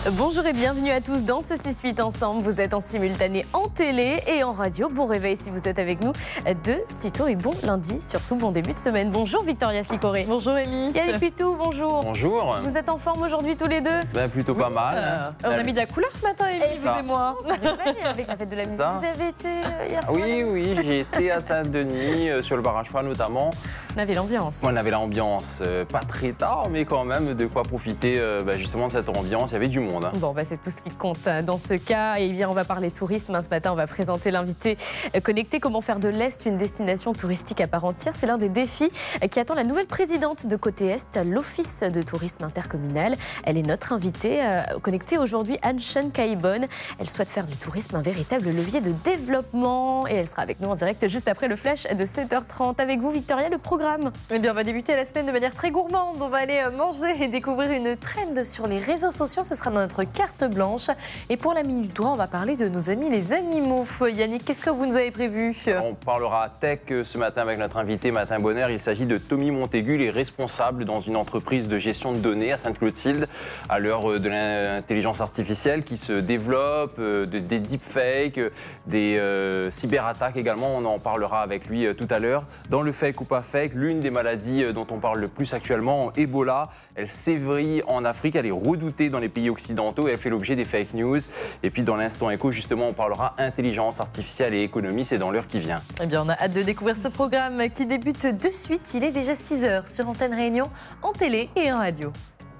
Bonjour et bienvenue à tous dans ce 6-8 ensemble. Vous êtes en simultané en télé et en radio. Bon réveil si vous êtes avec nous de sitôt et bon lundi, surtout bon début de semaine. Bonjour Victoria Slicoré. Bonjour Amy. Yannick Pitou, bonjour. Bonjour. Vous êtes en forme aujourd'hui tous les deux? Plutôt pas mal. On a mis de la couleur ce matin, Amy, vous et moi. Ça réveille avec la fête de la musique. Vous avez été hier soir? Oui, j'ai été à Saint-Denis, sur le bar à cheval notamment. On avait l'ambiance. On avait l'ambiance, pas très tard, mais quand même de quoi profiter justement de cette ambiance. Il y avait du monde. Bon, c'est tout ce qui compte dans ce cas. Et bien, on va parler tourisme. Ce matin, on va présenter l'invité connecté. Comment faire de l'Est une destination touristique à part entière? C'est l'un des défis qui attend la nouvelle présidente de Côté Est, l'Office de tourisme intercommunal. Elle est notre invitée connectée aujourd'hui, Anne-Chen Caïbonne. Elle souhaite faire du tourisme un véritable levier de développement. Et elle sera avec nous en direct juste après le flash de 7h30. Avec vous, Victoria, le programme. Eh bien, on va débuter la semaine de manière très gourmande. On va aller manger et découvrir une trend sur les réseaux sociaux. Ce sera dans notre carte blanche. Et pour la minute droit, on va parler de nos amis les animaux. Yannick, qu'est-ce que vous nous avez prévu? On parlera tech ce matin avec notre invité Matin Bonheur. Il s'agit de Tommy Montaigu, il est responsable dans une entreprise de gestion de données à Sainte-Clotilde à l'heure de l'intelligence artificielle qui se développe, des deepfakes, des cyberattaques également. On en parlera avec lui tout à l'heure. Dans le fake ou pas fake, l'une des maladies dont on parle le plus actuellement, Ebola, elle sévit en Afrique, elle est redoutée dans les pays occidentaux et elle fait l'objet des fake news. Et puis dans l'instant écho, justement, on parlera intelligence artificielle et économie, c'est dans l'heure qui vient. Eh bien, on a hâte de découvrir ce programme qui débute de suite. Il est déjà 6h sur Antenne Réunion, en télé et en radio.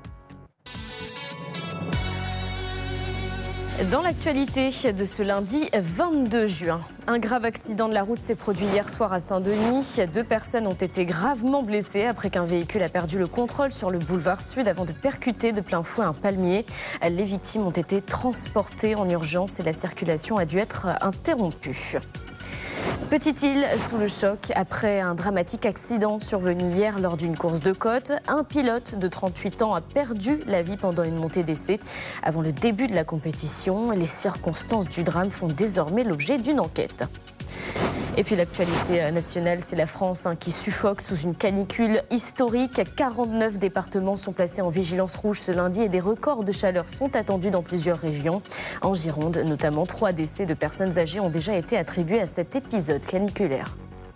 Dans l'actualité de ce lundi 22 juin, un grave accident de la route s'est produit hier soir à Saint-Denis. 2 personnes ont été gravement blessées après qu'un véhicule a perdu le contrôle sur le boulevard Sud avant de percuter de plein fouet un palmier. Les victimes ont été transportées en urgence et la circulation a dû être interrompue. Petite île sous le choc après un dramatique accident survenu hier lors d'une course de côte. Un pilote de 38 ans a perdu la vie pendant une montée d'essai. Avant le début de la compétition, les circonstances du drame font désormais l'objet d'une enquête. Et puis l'actualité nationale, c'est la France qui suffoque sous une canicule historique. 49 départements sont placés en vigilance rouge ce lundi et des records de chaleur sont attendus dans plusieurs régions. En Gironde, notamment, 3 décès de personnes âgées ont déjà été attribués à cet épisode caniculaire.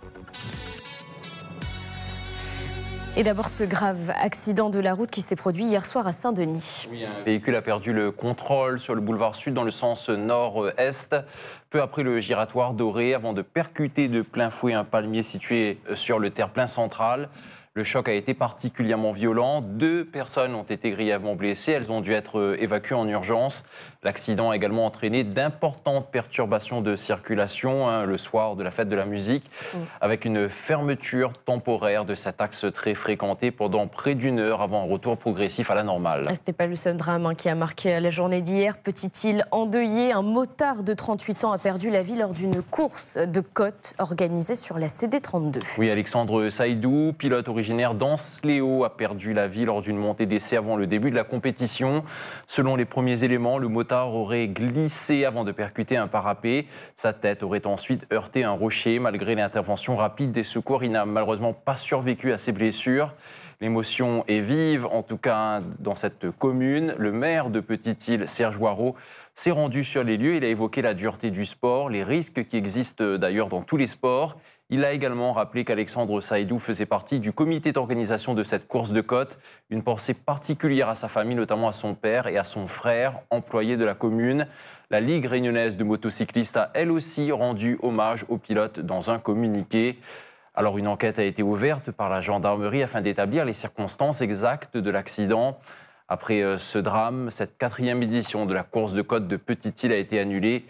Et d'abord ce grave accident de la route qui s'est produit hier soir à Saint-Denis. Oui, un véhicule a perdu le contrôle sur le boulevard Sud dans le sens nord-est, peu après le giratoire doré, avant de percuter de plein fouet un palmier situé sur le terre-plein central. Le choc a été particulièrement violent. 2 personnes ont été grièvement blessées. Elles ont dû être évacuées en urgence. L'accident a également entraîné d'importantes perturbations de circulation le soir de la fête de la musique, avec une fermeture temporaire de cet axe très fréquenté pendant près d'1 heure avant un retour progressif à la normale. Ce n'était pas le seul drame qui a marqué la journée d'hier. Petite île endeuillée, un motard de 38 ans a perdu la vie lors d'une course de côte organisée sur la CD32. Oui, Alexandre Saïdou, pilote originaire d'Anse-Léo, a perdu la vie lors d'une montée d'essai avant le début de la compétition. Selon les premiers éléments, le motard aurait glissé avant de percuter un parapet. Sa tête aurait ensuite heurté un rocher. Malgré l'intervention rapide des secours, il n'a malheureusement pas survécu à ses blessures. L'émotion est vive, en tout cas dans cette commune. Le maire de Petite-Île, Serge Hoareau, s'est rendu sur les lieux. Il a évoqué la dureté du sport, les risques qui existent d'ailleurs dans tous les sports. Il a également rappelé qu'Alexandre Saïdou faisait partie du comité d'organisation de cette course de côte. Une pensée particulière à sa famille, notamment à son père et à son frère, employés de la commune. La Ligue réunionnaise de motocyclistes a elle aussi rendu hommage au pilote dans un communiqué. Alors une enquête a été ouverte par la gendarmerie afin d'établir les circonstances exactes de l'accident. Après ce drame, cette 4e édition de la course de côte de Petite-Île a été annulée.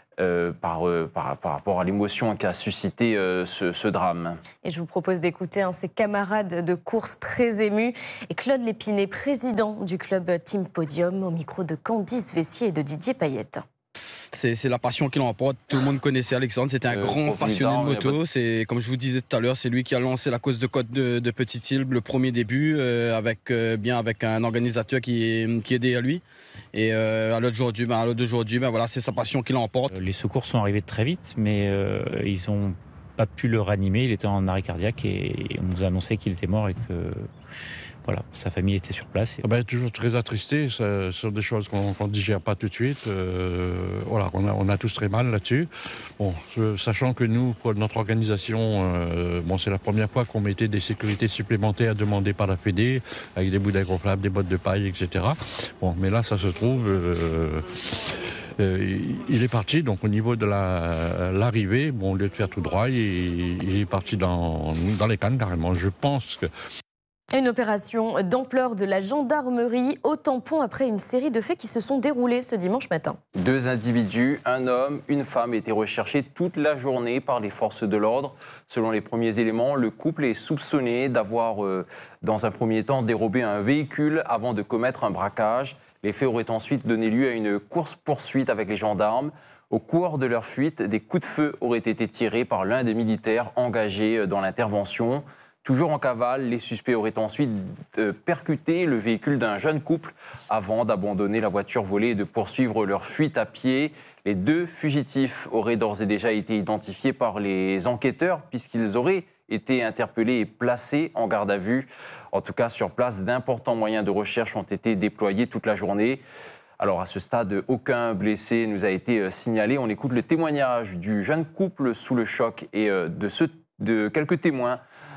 Par rapport à l'émotion qu'a suscité ce drame. Et je vous propose d'écouter ses camarades de course très émus. Et Claude Lépiné, président du club Team Podium, au micro de Candice Vessier et de Didier Payette. C'est la passion qui l'emporte. Tout le monde connaissait Alexandre. C'était un grand passionné de moto. C'est, comme je vous disais tout à l'heure, c'est lui qui a lancé la course de côte de Petite-Île, le premier début, avec un organisateur qui est derrière lui. Et à l'autre d'aujourd'hui, voilà, c'est sa passion qui l'emporte. Les secours sont arrivés très vite, mais ils ont pas pu le ranimer. Il était en arrêt cardiaque et on nous a annoncé qu'il était mort et que voilà, sa famille était sur place. Toujours très attristé, ce sont des choses qu'on ne digère pas tout de suite. Voilà, on a tous très mal là-dessus. Bon, sachant que nous, pour notre organisation, c'est la première fois qu'on mettait des sécurités supplémentaires demandées par la Fédé, avec des bouteilles gonflables, des bottes de paille, etc. Bon, mais là, ça se trouve... il est parti, donc au niveau de l'arrivée, au lieu de faire tout droit, il est parti dans les cannes carrément. Je pense que... Une opération d'ampleur de la gendarmerie au tampon après une série de faits qui se sont déroulés ce dimanche matin. 2 individus, un homme, une femme, étaient recherchés toute la journée par les forces de l'ordre. Selon les premiers éléments, le couple est soupçonné d'avoir, dans un premier temps, dérobé un véhicule avant de commettre un braquage. Les faits auraient ensuite donné lieu à une course-poursuite avec les gendarmes. Au cours de leur fuite, des coups de feu auraient été tirés par l'un des militaires engagés dans l'intervention. Toujours en cavale, les suspects auraient ensuite percuté le véhicule d'un jeune couple avant d'abandonner la voiture volée et de poursuivre leur fuite à pied. Les 2 fugitifs auraient d'ores et déjà été identifiés par les enquêteurs puisqu'ils auraient été interpellés et placés en garde à vue. En tout cas, sur place, d'importants moyens de recherche ont été déployés toute la journée. Alors à ce stade, aucun blessé nous a été signalé. On écoute le témoignage du jeune couple sous le choc et de quelques témoins.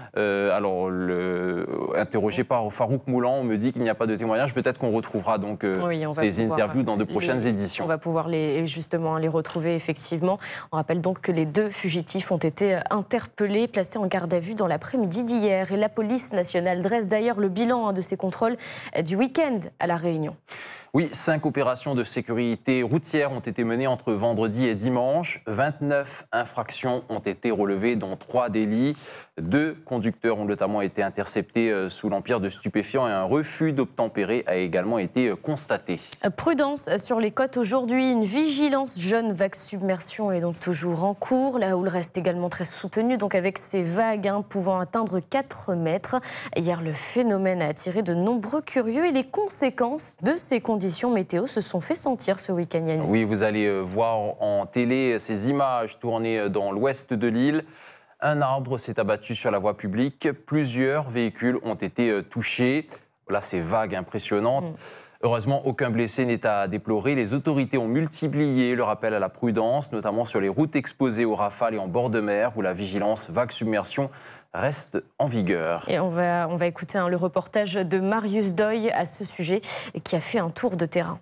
Interrogé par Farouk Moulan, on me dit qu'il n'y a pas de témoignage. Peut-être qu'on retrouvera donc ces interviews dans de prochaines éditions. On va pouvoir les retrouver effectivement. On rappelle donc que les 2 fugitifs ont été interpellés, placés en garde à vue dans l'après-midi d'hier. Et la police nationale dresse d'ailleurs le bilan de ces contrôles du week-end à La Réunion. Oui, 5 opérations de sécurité routière ont été menées entre vendredi et dimanche. 29 infractions ont été relevées, dont 3 délits. 2 conducteurs ont notamment été interceptés sous l'empire de stupéfiants et un refus d'obtempérer a également été constaté. Prudence sur les côtes aujourd'hui. Une vigilance jeune vague submersion est donc toujours en cours. La houle reste également très soutenue, donc avec ces vagues pouvant atteindre 4 mètres. Hier, le phénomène a attiré de nombreux curieux et les conséquences de ces conditions météo se sont fait sentir ce week-end, Yannick. Oui, vous allez voir en télé ces images tournées dans l'ouest de l'île. Un arbre s'est abattu sur la voie publique. Plusieurs véhicules ont été touchés. Là, c'est vague, impressionnante. Heureusement, aucun blessé n'est à déplorer. Les autorités ont multiplié le rappel à la prudence, notamment sur les routes exposées aux rafales et en bord de mer, où la vigilance vague submersion reste en vigueur. Et on va écouter le reportage de Marius Doyle à ce sujet, qui a fait un tour de terrain.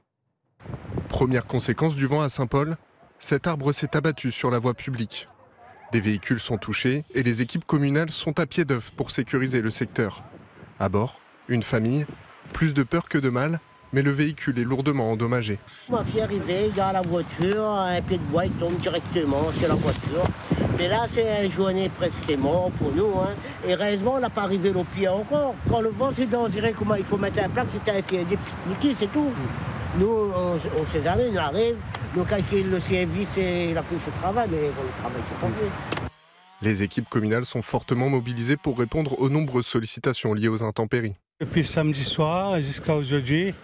Première conséquence du vent à Saint-Paul, cet arbre s'est abattu sur la voie publique. Des véhicules sont touchés et les équipes communales sont à pied d'œuvre pour sécuriser le secteur. À bord, une famille, plus de peur que de mal, mais le véhicule est lourdement endommagé. Ma fille est arrivée dans la voiture, un pied de bois il tombe directement sur la voiture. Mais là, c'est une journée presque mort pour nous. Et heureusement, on n'a pas arrivé au pied encore. Quand le vent s'est dangereux, comment il faut mettre un plaque, c'était pique-niqué, c'est tout. Nous, on ne sait jamais, nous arrive. Donc, quand le service, il a fait ce travail, mais le travail n'est pas fait. Les équipes communales sont fortement mobilisées pour répondre aux nombreuses sollicitations liées aux intempéries. Depuis samedi soir jusqu'à aujourd'hui,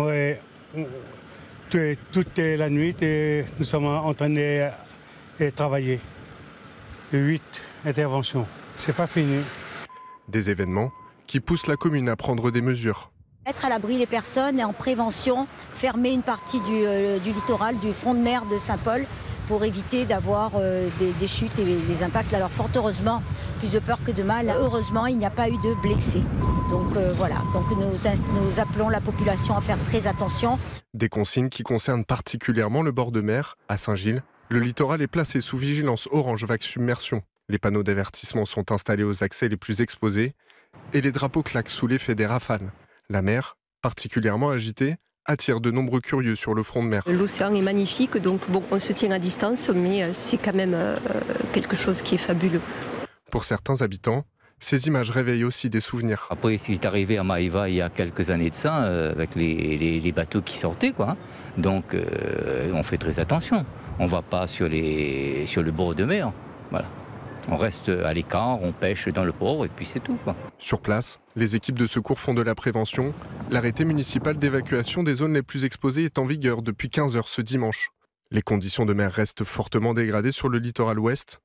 toute la nuit, nous sommes en train de travailler. 8 interventions. C'est pas fini. Des événements qui poussent la commune à prendre des mesures. Mettre à l'abri les personnes et en prévention, fermer une partie du littoral, du front de mer de Saint-Paul pour éviter d'avoir des chutes et des impacts. Alors fort heureusement, plus de peur que de mal, heureusement il n'y a pas eu de blessés. Donc voilà, donc nous appelons la population à faire très attention. Des consignes qui concernent particulièrement le bord de mer. À Saint-Gilles, le littoral est placé sous vigilance orange vague submersion. Les panneaux d'avertissement sont installés aux accès les plus exposés et les drapeaux claquent sous l'effet des rafales. La mer, particulièrement agitée, attire de nombreux curieux sur le front de mer. L'océan est magnifique, donc bon, on se tient à distance, mais c'est quand même quelque chose qui est fabuleux. Pour certains habitants, ces images réveillent aussi des souvenirs. Après, ce qui est arrivé à Maïva il y a quelques années de ça, avec les bateaux qui sortaient, quoi. Donc, on fait très attention. On ne va pas sur le bord de mer. Voilà. On reste à l'écart, on pêche dans le port et puis c'est tout, quoi. Sur place, les équipes de secours font de la prévention. L'arrêté municipal d'évacuation des zones les plus exposées est en vigueur depuis 15h ce dimanche. Les conditions de mer restent fortement dégradées sur le littoral ouest.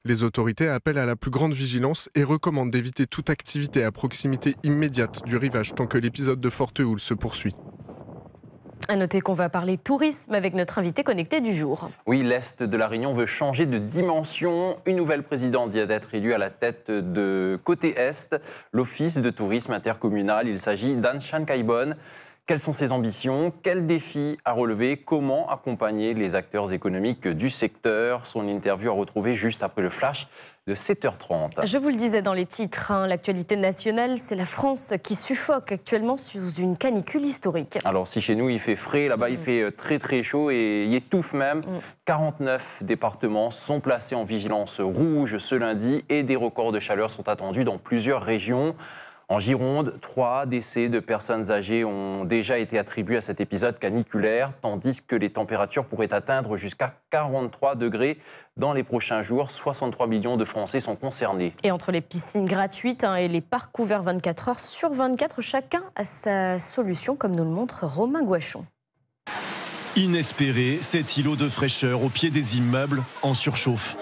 Les autorités appellent à la plus grande vigilance et recommandent d'éviter toute activité à proximité immédiate du rivage tant que l'épisode de forte houle se poursuit. À noter qu'on va parler tourisme avec notre invité connecté du jour. Oui, l'Est de la Réunion veut changer de dimension. Une nouvelle présidente vient d'être élue à la tête de Côté Est, l'Office de tourisme intercommunal. Il s'agit d'Anne Chan-Kaibon. Quelles sont ses ambitions? Quels défis à relever? Comment accompagner les acteurs économiques du secteur? Son interview à retrouver juste après le flash de 7h30. Je vous le disais dans les titres, l'actualité nationale, c'est la France qui suffoque actuellement sous une canicule historique. Alors si chez nous il fait frais, là-bas il fait très très chaud et il étouffe même. 49 départements sont placés en vigilance rouge ce lundi et des records de chaleur sont attendus dans plusieurs régions. En Gironde, 3 décès de personnes âgées ont déjà été attribués à cet épisode caniculaire, tandis que les températures pourraient atteindre jusqu'à 43 degrés dans les prochains jours. 63 millions de Français sont concernés. Et entre les piscines gratuites et les parcs couverts 24 heures sur 24, chacun a sa solution, comme nous le montre Romain Gouachon. Inespéré, cet îlot de fraîcheur au pied des immeubles en surchauffe.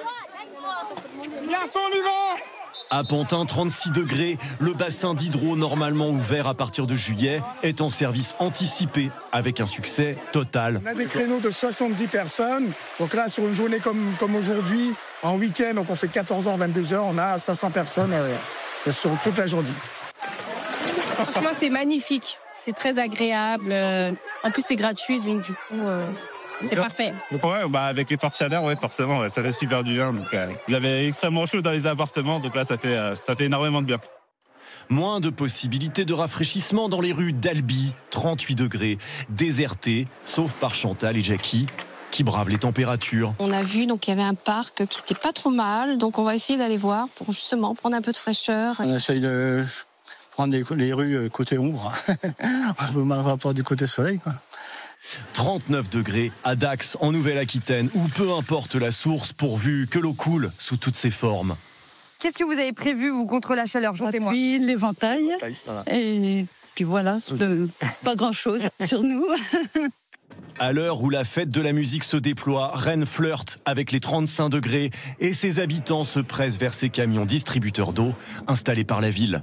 À Pantin, 36 degrés, le bassin d'hydro normalement ouvert à partir de juillet est en service anticipé avec un succès total. On a des créneaux de 70 personnes, donc là sur une journée comme aujourd'hui, en week-end, donc on fait 14h, 22h, on a 500 personnes sur toute la journée. Franchement c'est magnifique, c'est très agréable, en plus c'est gratuit donc du coup... C'est parfait. Donc avec les fortes chaleurs, forcément, ça fait super du bien. Donc, vous avez extrêmement chaud dans les appartements, donc là, ça fait énormément de bien. Moins de possibilités de rafraîchissement dans les rues d'Albi, 38 degrés, désertées, sauf par Chantal et Jackie, qui bravent les températures. On a vu donc il y avait un parc qui était pas trop mal, donc on va essayer d'aller voir pour justement prendre un peu de fraîcheur. On essaye de prendre les rues côté ombre, par rapport du côté soleil, quoi. 39 degrés à Dax, en Nouvelle-Aquitaine, où peu importe la source, pourvu que l'eau coule sous toutes ses formes. Qu'est-ce que vous avez prévu, vous, contre la chaleur? Racontez-moi. Puis l'éventail, et puis voilà, pas grand-chose sur nous. À l'heure où la fête de la musique se déploie, Rennes flirte avec les 35 degrés et ses habitants se pressent vers ces camions distributeurs d'eau installés par la ville.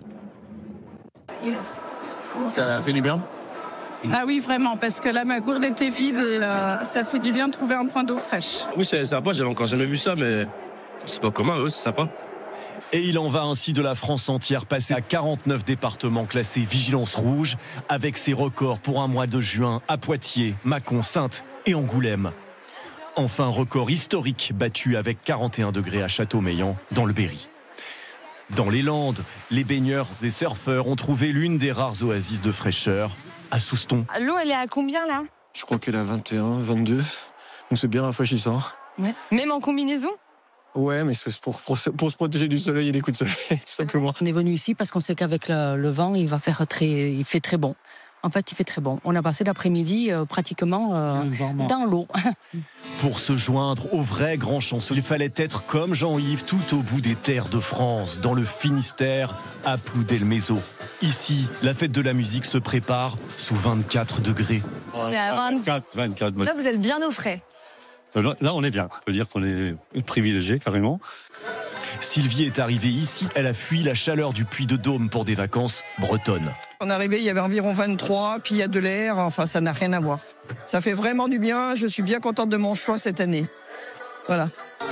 Ça fait du bien? Ah oui, vraiment, parce que là, ma gourde était vide et ça fait du bien de trouver un point d'eau fraîche. Oui, c'est sympa, j'avais encore jamais vu ça, mais c'est pas commun, c'est sympa. Et il en va ainsi de la France entière, passée à 49 départements classés vigilance rouge, avec ses records pour un mois de juin à Poitiers, Mâcon, Saintes et Angoulême. Enfin, record historique battu avec 41 degrés à Châteaumeillan, dans le Berry. Dans les Landes, les baigneurs et surfeurs ont trouvé l'une des rares oasis de fraîcheur, à Souston. L'eau, elle est à combien, là? Je crois qu'elle est à 21, 22. Donc c'est bien rafraîchissant. Ouais. Même en combinaison? Ouais, mais c'est pour se protéger du soleil et des coups de soleil, tout simplement. On est venu ici parce qu'on sait qu'avec le vent, il fait très bon. En fait, il fait très bon. On a passé l'après-midi pratiquement dans l'eau. Pour se joindre au vrai grand chanceux, il fallait être comme Jean-Yves tout au bout des terres de France, dans le Finistère, à Ploudelmézeau. Ici, la fête de la musique se prépare sous 24 degrés. On est à 24. Là, vous êtes bien au frais. Là, on est bien. On peut dire qu'on est privilégié, carrément. Sylvie est arrivée ici. Elle a fui la chaleur du Puy-de-Dôme pour des vacances bretonnes. On est arrivé, il y avait environ 23, puis il y a de l'air. Enfin, ça n'a rien à voir. Ça fait vraiment du bien. Je suis bien contente de mon choix cette année. Voilà.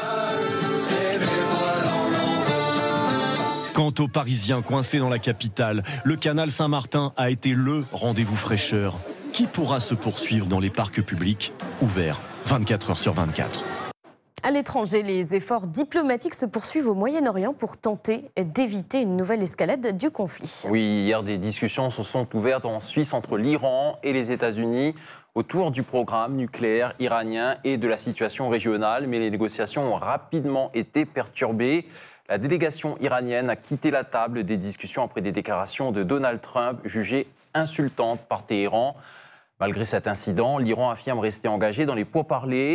Quant aux Parisiens coincés dans la capitale, le canal Saint-Martin a été le rendez-vous fraîcheur qui pourra se poursuivre dans les parcs publics ouverts 24 heures sur 24. À l'étranger, les efforts diplomatiques se poursuivent au Moyen-Orient pour tenter d'éviter une nouvelle escalade du conflit. Oui, hier, des discussions se sont ouvertes en Suisse entre l'Iran et les États-Unis autour du programme nucléaire iranien et de la situation régionale. Mais les négociations ont rapidement été perturbées. La délégation iranienne a quitté la table des discussions après des déclarations de Donald Trump jugées insultantes par Téhéran. Malgré cet incident, l'Iran affirme rester engagé dans les pourparlers.